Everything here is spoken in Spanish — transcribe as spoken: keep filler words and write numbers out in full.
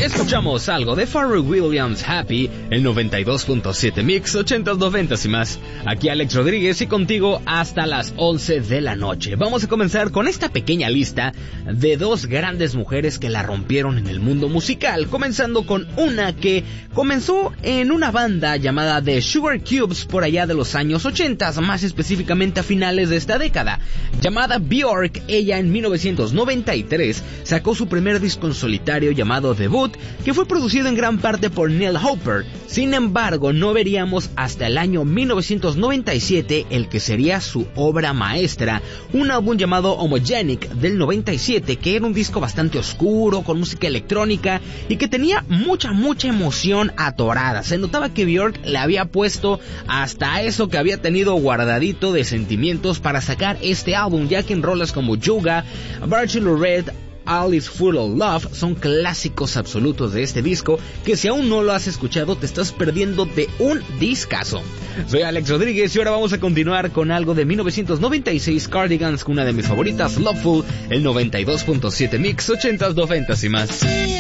Escuchamos algo de Pharrell Williams, Happy, el noventa y dos punto siete Mix, ochentas, noventas y más. Aquí Alex Rodríguez y contigo hasta las once de la noche. Vamos a comenzar con esta pequeña lista de dos grandes mujeres que la rompieron en el mundo musical, comenzando con una que comenzó en una banda llamada The Sugar Cubes por allá de los años ochenta, más específicamente a finales de esta década. Llamada Björk, ella en mil novecientos noventa y tres sacó su primer disco en solitario llamado Debut, que fue producido en gran parte por Neil Hopper. Sin embargo, no veríamos hasta el año mil novecientos noventa y siete el que sería su obra maestra, un álbum llamado Homogenic del noventa y siete, que era un disco bastante oscuro, con música electrónica y que tenía mucha, mucha emoción atorada. Se notaba que Björk le había puesto hasta eso que había tenido guardadito de sentimientos para sacar este álbum, ya que en rolas como Yuga, Bachelorette, All Is Full of Love son clásicos absolutos de este disco que si aún no lo has escuchado te estás perdiendo de un discazo. Soy Alex Rodríguez y ahora vamos a continuar con algo de mil novecientos noventa y seis, Cardigans, con una de mis favoritas, Loveful, el noventa y dos punto siete Mix, ochentas, noventas y más.